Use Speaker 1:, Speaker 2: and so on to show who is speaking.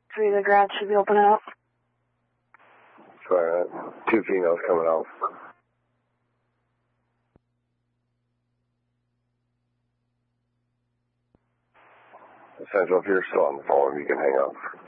Speaker 1: Three of the garage should be open out.
Speaker 2: Sorry, two females coming out. Essential, if you're still on the phone, you can hang up.